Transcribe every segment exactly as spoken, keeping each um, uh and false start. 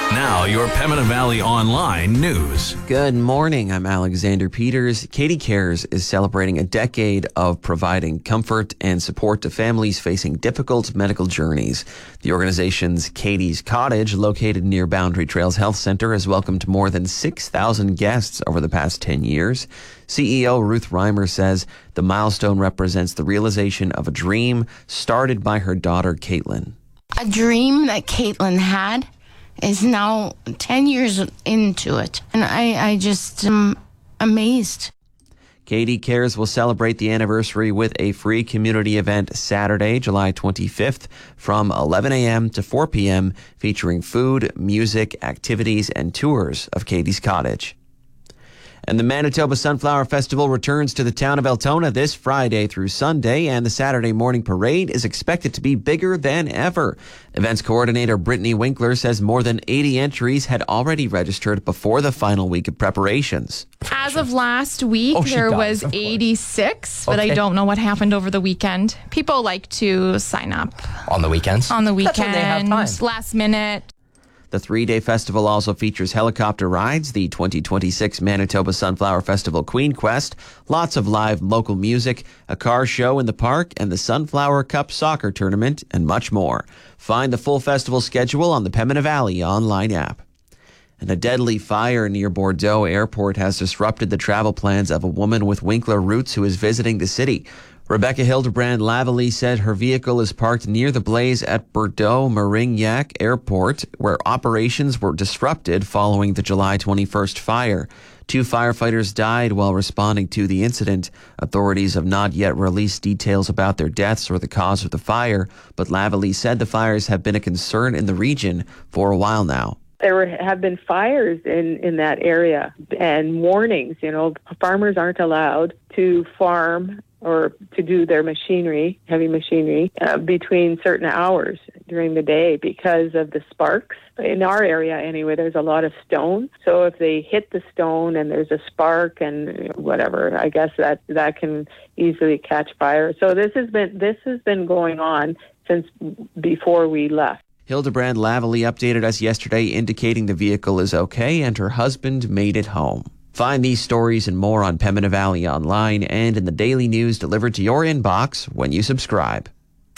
Now, your Pembina Valley Online news. Good morning. I'm Alexander Peters. Katie Cares is celebrating a decade of providing comfort and support to families facing difficult medical journeys. The organization's Katie's Cottage, located near Boundary Trails Health Centre, has welcomed more than six thousand guests over the past ten years. C E O Ruth Reimer says the milestone represents the realization of a dream started by her daughter, Caitlin. A dream that Caitlin had is now ten years into it. And I, I just am amazed. Katie Cares will celebrate the anniversary with a free community event Saturday, July twenty-fifth from eleven a.m. to four p.m. featuring food, music, activities, and tours of Katie's Cottage. And the Manitoba Sunflower Festival returns to the town of Altona this Friday through Sunday, and the Saturday morning parade is expected to be bigger than ever. Events coordinator Brittany Winkler says more than eighty entries had already registered before the final week of preparations. As of last week, Oh, she there does, was of course. eighty-six, but Okay. I don't know what happened over the weekend. People like to sign up On the weekends? on the That's when weekend, they have time. last minute. The three-day festival also features helicopter rides, the twenty twenty-six Manitoba Sunflower Festival Queen Quest, lots of live local music, a car show in the park, and the Sunflower Cup soccer tournament, and much more. Find the full festival schedule on the Pembina Valley online app. And a deadly fire near Bordeaux Airport has disrupted the travel plans of a woman with Winkler roots who is visiting the city. Rebecca Hildebrand Lavalley said her vehicle is parked near the blaze at Bordeaux Marignac Airport, where operations were disrupted following the July twenty-first fire. Two firefighters died while responding to the incident. Authorities have not yet released details about their deaths or the cause of the fire, but Lavalley said the fires have been a concern in the region for a while now. There were, have been fires in, in that area and warnings. You know, farmers aren't allowed to farm or to do their machinery, heavy machinery, uh, between certain hours during the day because of the sparks. In our area, anyway, there's a lot of stone. So if they hit the stone and there's a spark and whatever, I guess that, that can easily catch fire. So this has been this has been going on since before we left. Hildebrand Lavalley updated us yesterday indicating the vehicle is okay and her husband made it home. Find these stories and more on Pembina Valley Online and in the daily news delivered to your inbox when you subscribe.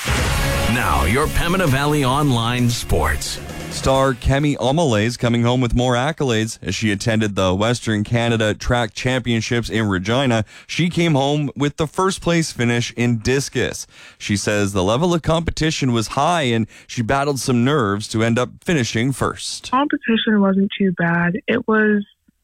Now, your Pembina Valley Online sports. Star Kemi Omole is coming home with more accolades. As she attended the Western Canada Track Championships in Regina, she came home with the first place finish in discus. She says the level of competition was high and she battled some nerves to end up finishing first. Competition wasn't too bad. It was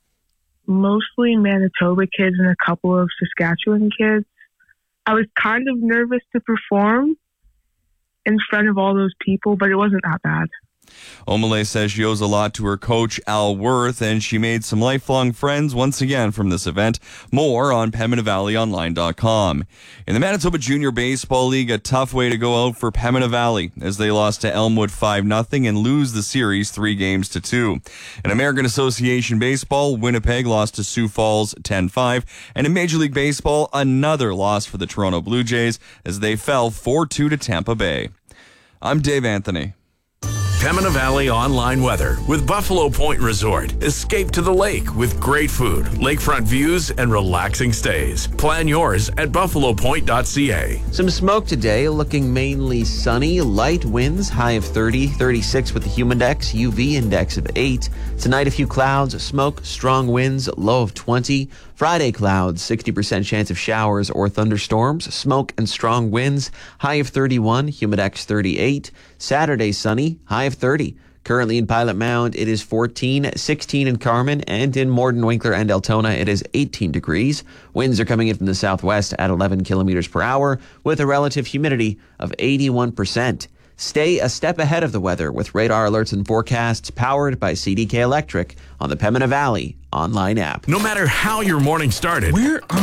mostly Manitoba kids and a couple of Saskatchewan kids. I was kind of nervous to perform in front of all those people, but it wasn't that bad. Omole says she owes a lot to her coach, Al Worth, and she made some lifelong friends once again from this event. More on Pembina Valley Online dot com. In the Manitoba Junior Baseball League, a tough way to go out for Pembina Valley as they lost to Elmwood five nothing and lose the series three games to two. In American Association Baseball, Winnipeg lost to Sioux Falls ten five. And in Major League Baseball, another loss for the Toronto Blue Jays as they fell four two to Tampa Bay. I'm Dave Anthony. Pembina Valley Online weather with Buffalo Point Resort. Escape to the lake with great food, lakefront views, and relaxing stays. Plan yours at buffalo point dot c a. Some smoke today, looking mainly sunny, light winds, high of thirty, thirty-six with the humidex, U V index of eight. Tonight, a few clouds, smoke, strong winds, low of twenty. Friday, clouds, sixty percent chance of showers or thunderstorms, smoke and strong winds, high of thirty-one, humidex thirty-eight. Saturday, sunny, high of thirty. Currently in Pilot Mound, it is fourteen, sixteen in Carman, and in Morden, Winkler, and Altona, it is eighteen degrees. Winds are coming in from the southwest at eleven kilometers per hour, with a relative humidity of eighty-one percent. Stay a step ahead of the weather with radar alerts and forecasts powered by C D K Electric on the Pembina Valley Online app. No matter how your morning started, Where